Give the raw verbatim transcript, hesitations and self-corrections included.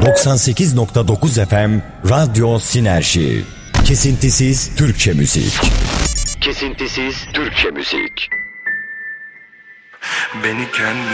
doksan sekiz nokta dokuz F M Radyo Sinerji. Kesintisiz Türkçe müzik. Kesintisiz Türkçe müzik. Beni kendi